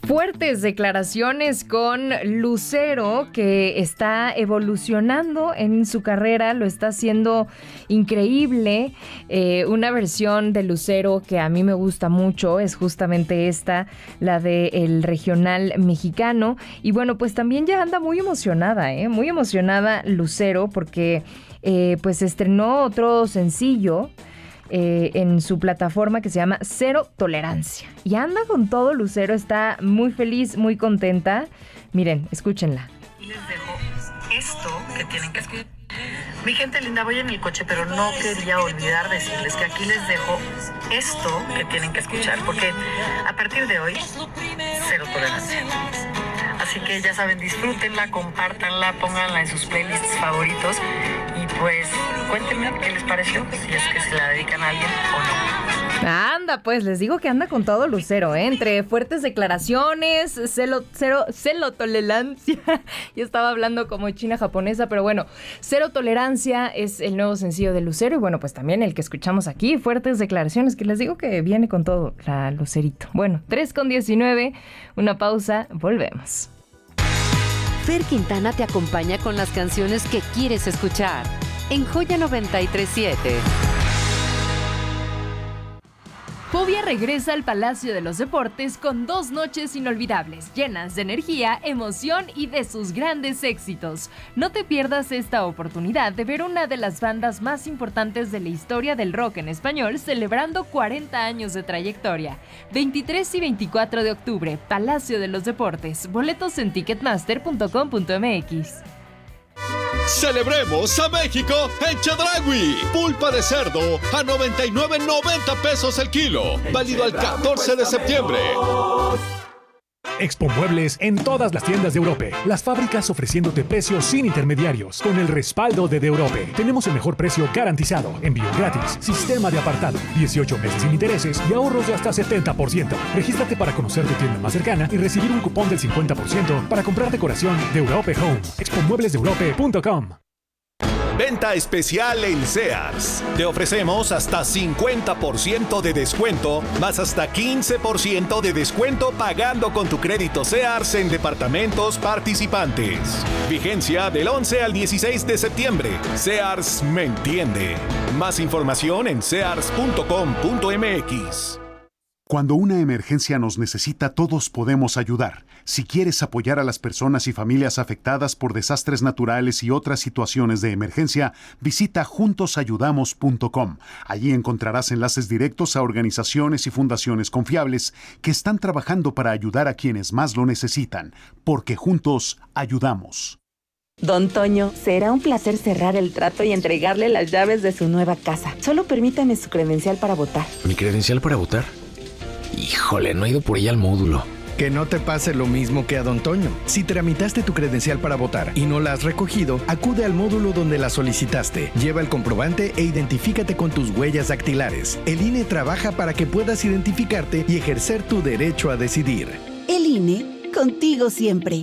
Fuertes declaraciones con Lucero, que está evolucionando en su carrera, lo está haciendo increíble. Una versión de Lucero que a mí me gusta mucho es justamente esta, la del regional mexicano. Y bueno, pues también ya anda muy emocionada, muy emocionada Lucero, porque pues estrenó otro sencillo en su plataforma que se llama Cero Tolerancia. Y anda con todo, Lucero está muy feliz, muy contenta. Miren, escúchenla. Les dejo esto que tienen que escuchar. Mi gente linda, voy en el coche, pero no quería olvidar decirles que aquí les dejo esto que tienen que escuchar, porque a partir de hoy, cero tolerancia. Así que ya saben, disfrútenla, compártanla, pónganla en sus playlists favoritos y pues cuéntenme qué les pareció, si es que se la dedican a alguien o no. Anda, pues les digo que anda con todo Lucero, entre fuertes declaraciones, cero tolerancia. Yo estaba hablando como china japonesa, pero bueno, Cero Tolerancia es el nuevo sencillo de Lucero y bueno, pues también el que escuchamos aquí, fuertes declaraciones, que les digo que viene con todo la Lucerito. Bueno, 3:19, una pausa, volvemos. Fer Quintana te acompaña con las canciones que quieres escuchar en Joya 93.7. Fobia regresa al Palacio de los Deportes con 2 noches inolvidables, llenas de energía, emoción y de sus grandes éxitos. No te pierdas esta oportunidad de ver una de las bandas más importantes de la historia del rock en español celebrando 40 años de trayectoria. 23 y 24 de octubre, Palacio de los Deportes. Boletos en ticketmaster.com.mx. ¡Celebremos a México en Chedraui! Pulpa de cerdo a 99.90 pesos el kilo. Válido al 14 de septiembre. Expo Muebles en todas las tiendas de Europe. Las fábricas ofreciéndote precios sin intermediarios. Con el respaldo de Europe. Tenemos el mejor precio garantizado. Envío gratis. Sistema de apartado. 18 meses sin intereses y ahorros de hasta 70%. Regístrate para conocer tu tienda más cercana y recibir un cupón del 50% para comprar decoración de Europe Home. expomueblesdeeurope.com. Venta especial en Sears. Te ofrecemos hasta 50% de descuento, más hasta 15% de descuento pagando con tu crédito Sears en departamentos participantes. Vigencia del 11 al 16 de septiembre. Sears me entiende. Más información en sears.com.mx. Cuando una emergencia nos necesita, todos podemos ayudar. Si quieres apoyar a las personas y familias afectadas por desastres naturales y otras situaciones de emergencia, visita juntosayudamos.com. Allí encontrarás enlaces directos a organizaciones y fundaciones confiables que están trabajando para ayudar a quienes más lo necesitan, porque juntos ayudamos. Don Toño, será un placer cerrar el trato y entregarle las llaves de su nueva casa. Solo permítame su credencial para votar. ¿Mi credencial para votar? Híjole, no he ido por ella al módulo. Que no te pase lo mismo que a Don Toño. Si tramitaste tu credencial para votar y no la has recogido, acude al módulo donde la solicitaste. Lleva el comprobante e identifícate con tus huellas dactilares. El INE trabaja para que puedas identificarte y ejercer tu derecho a decidir. El INE, contigo siempre.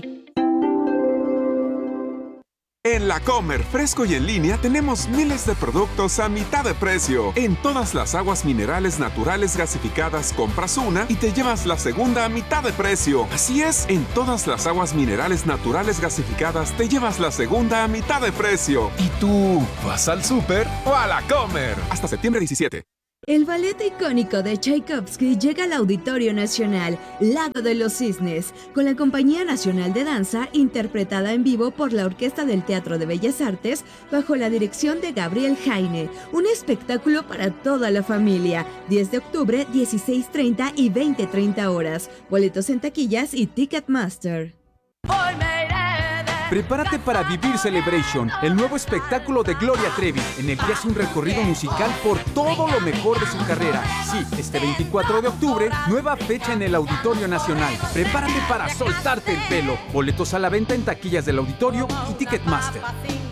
En La Comer, fresco y en línea, tenemos miles de productos a mitad de precio. En todas las aguas minerales naturales gasificadas compras una y te llevas la segunda a mitad de precio. Así es, en todas las aguas minerales naturales gasificadas te llevas la segunda a mitad de precio. ¿Y tú vas al súper o a La Comer? Hasta septiembre 17. El ballet icónico de Tchaikovsky llega al Auditorio Nacional, Lago de los Cisnes, con la Compañía Nacional de Danza, interpretada en vivo por la Orquesta del Teatro de Bellas Artes, bajo la dirección de Gabriel Jaine. Un espectáculo para toda la familia. 10 de octubre, 16:30 y 20:30 horas. Boletos en taquillas y Ticketmaster. Prepárate para vivir Celebration, el nuevo espectáculo de Gloria Trevi, en el que hace un recorrido musical por todo lo mejor de su carrera. Sí, este 24 de octubre, nueva fecha en el Auditorio Nacional. Prepárate para soltarte el pelo. Boletos a la venta en taquillas del auditorio y Ticketmaster.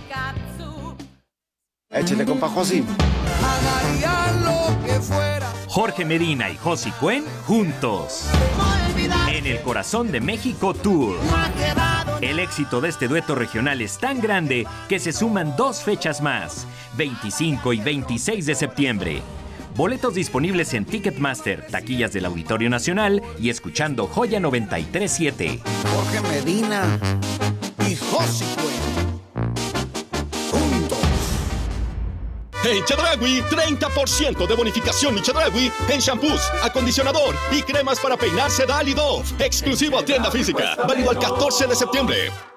Échale, compa Josi. Jorge Medina y Josi Cuen juntos en el Corazón de México Tour. El éxito de este dueto regional es tan grande que se suman 2 fechas más, 25 y 26 de septiembre. Boletos disponibles en Ticketmaster, taquillas del Auditorio Nacional y escuchando Joya 93.7. Jorge Medina y Josi Cuen. Juntos. En Chedraui, 30% de bonificación en Chedraui en shampoos, acondicionador y cremas para peinarse Dal y Dove. Exclusivo a tienda física. Válido al 14 de septiembre.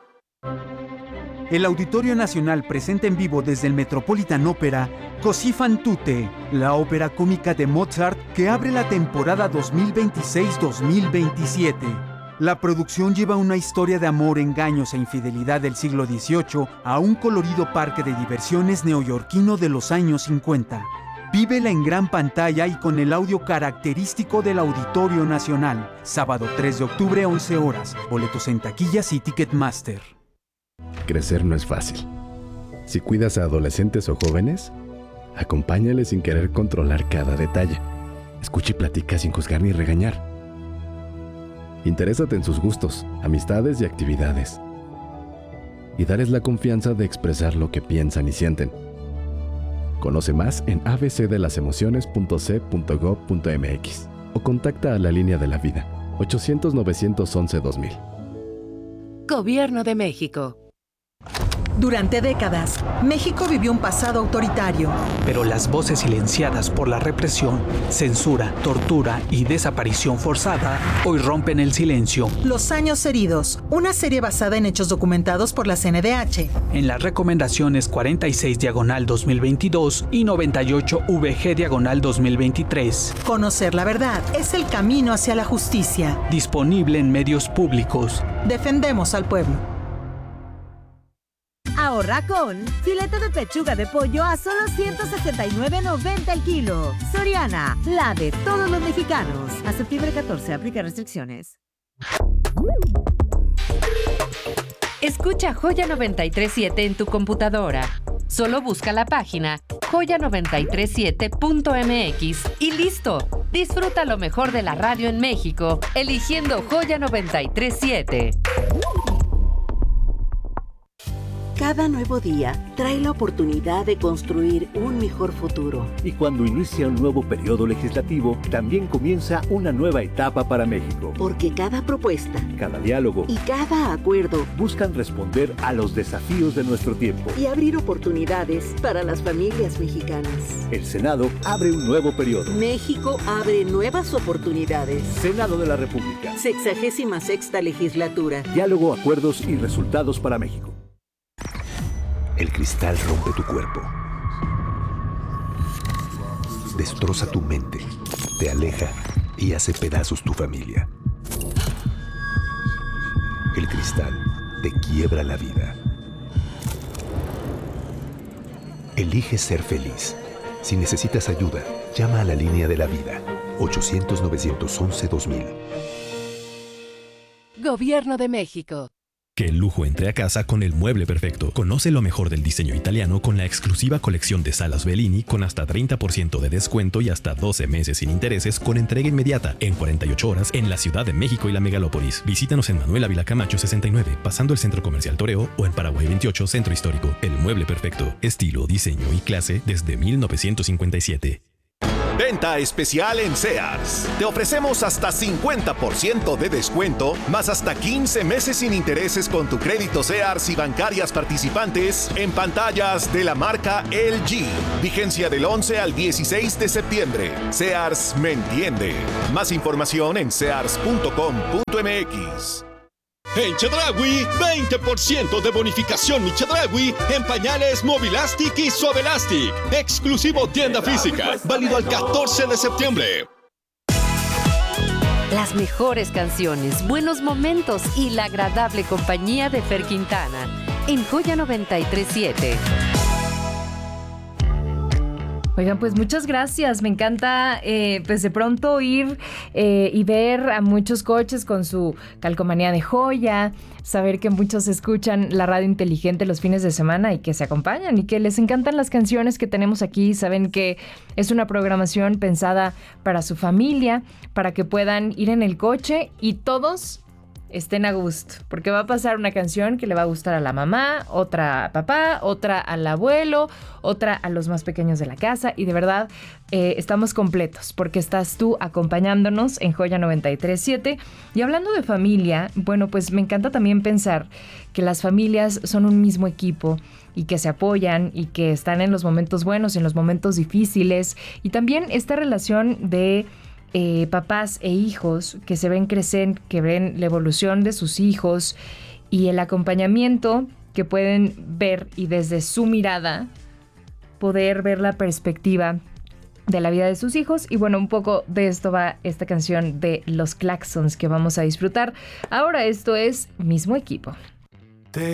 El Auditorio Nacional presenta en vivo desde el Metropolitan Opera Così fan tutte, la ópera cómica de Mozart que abre la temporada 2026-2027. La producción lleva una historia de amor, engaños e infidelidad del siglo XVIII a un colorido parque de diversiones neoyorquino de los años 50. Vívela en gran pantalla y con el audio característico del Auditorio Nacional. Sábado 3 de octubre, 11 horas. Boletos en taquillas y Ticketmaster. Crecer no es fácil. Si cuidas a adolescentes o jóvenes, acompáñales sin querer controlar cada detalle. Escucha y platica sin juzgar ni regañar. Interésate en sus gustos, amistades y actividades. Y dales la confianza de expresar lo que piensan y sienten. Conoce más en abcdelasemociones.c.gov.mx o contacta a la Línea de la Vida, 800-911-2000. Gobierno de México. Durante décadas, México vivió un pasado autoritario. Pero las voces silenciadas por la represión, censura, tortura y desaparición forzada hoy rompen el silencio. Los años heridos, una serie basada en hechos documentados por la CNDH. En las recomendaciones 46/2022 y 98VG/2023. Conocer la verdad es el camino hacia la justicia. Disponible en medios públicos. Defendemos al pueblo. Ahorra con filete de pechuga de pollo a solo $169.90 el kilo. Soriana, la de todos los mexicanos. A septiembre 14, aplica restricciones. Escucha Joya 93.7 en tu computadora. Solo busca la página joya937.mx y listo. Disfruta lo mejor de la radio en México, eligiendo Joya 93.7. Cada nuevo día trae la oportunidad de construir un mejor futuro. Y cuando inicia un nuevo periodo legislativo, también comienza una nueva etapa para México. Porque cada propuesta, cada diálogo y cada acuerdo buscan responder a los desafíos de nuestro tiempo y abrir oportunidades para las familias mexicanas. El Senado abre un nuevo periodo. México abre nuevas oportunidades. Senado de la República. 66ª legislatura. Diálogo, acuerdos y resultados para México. El cristal rompe tu cuerpo, destroza tu mente, te aleja y hace pedazos tu familia. El cristal te quiebra la vida. Elige ser feliz. Si necesitas ayuda, llama a la Línea de la Vida, 800-911-2000. Gobierno de México. Que el lujo entre a casa con el mueble perfecto. Conoce lo mejor del diseño italiano con la exclusiva colección de salas Bellini con hasta 30% de descuento y hasta 12 meses sin intereses con entrega inmediata en 48 horas en la Ciudad de México y la Megalópolis. Visítanos en Manuel Ávila Camacho 69, pasando el Centro Comercial Toreo, o en Paraguay 28, Centro Histórico. El mueble perfecto. Estilo, diseño y clase desde 1957. Venta especial en Sears. Te ofrecemos hasta 50% de descuento, más hasta 15 meses sin intereses con tu crédito Sears y bancarias participantes en pantallas de la marca LG. Vigencia del 11 al 16 de septiembre. Sears me entiende. Más información en sears.com.mx. En Chedraui, 20% de bonificación mi Chedraui en pañales Movilastic y Suavelastic. Exclusivo tienda física. Válido al 14 de septiembre. Las mejores canciones, buenos momentos y la agradable compañía de Fer Quintana en Joya 93.7. Oigan, pues muchas gracias. Me encanta pues de pronto ir y ver a muchos coches con su calcomanía de Joya, saber que muchos escuchan la radio inteligente los fines de semana y que se acompañan y que les encantan las canciones que tenemos aquí. Saben que es una programación pensada para su familia, para que puedan ir en el coche y todos estén a gusto, porque va a pasar una canción que le va a gustar a la mamá, otra a papá, otra al abuelo, otra a los más pequeños de la casa, y de verdad estamos completos porque estás tú acompañándonos en Joya 93.7. Y hablando de familia, bueno, pues me encanta también pensar que las familias son un mismo equipo y que se apoyan y que están en los momentos buenos y en los momentos difíciles, y también esta relación de papás e hijos que se ven crecer, que ven la evolución de sus hijos y el acompañamiento que pueden ver, y desde su mirada poder ver la perspectiva de la vida de sus hijos. Y bueno, un poco de esto va esta canción de Los Claxons que vamos a disfrutar. Ahora esto es Mismo Equipo.